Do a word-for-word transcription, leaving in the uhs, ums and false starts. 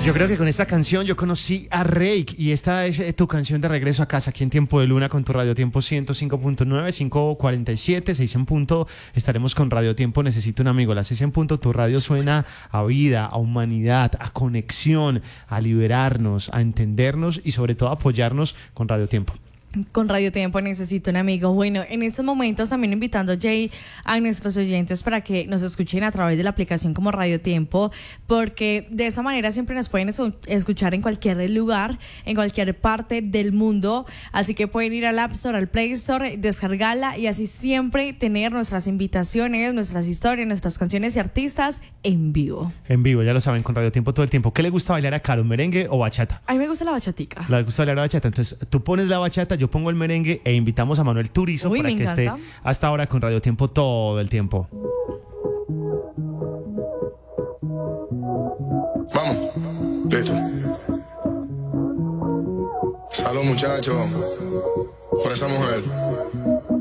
Yo creo que con esta canción yo conocí a Reik y esta es eh, tu canción de regreso a casa aquí en Tiempo de Luna con tu Radio Tiempo ciento cinco punto nueve, cinco cuarenta y siete, seis en punto. Estaremos con Radio Tiempo Necesito un Amigo. Las seis en punto, tu radio suena a vida, a humanidad, a conexión, a liberarnos, a entendernos y sobre todo a apoyarnos con Radio Tiempo. Con Radio Tiempo Necesito un Amigo. Bueno, en estos momentos también invitando, Jay, a nuestros oyentes para que nos escuchen a través de la aplicación como Radio Tiempo, porque de esa manera siempre nos pueden escuchar en cualquier lugar, en cualquier parte del mundo. Así que pueden ir al App Store, al Play Store, descargarla y así siempre tener nuestras invitaciones, nuestras historias, nuestras canciones y artistas en vivo. En vivo, ya lo saben, con Radio Tiempo todo el tiempo. ¿Qué le gusta bailar a Caro, merengue o bachata? A mí me gusta la bachatica. Le gusta bailar la bachata, entonces tú pones la bachata, yo pongo el merengue e invitamos a Manuel Turizo Uy, para me que encanta. esté hasta ahora con Radio Tiempo todo el tiempo. Vamos, listo. Salud, muchachos, por esa mujer.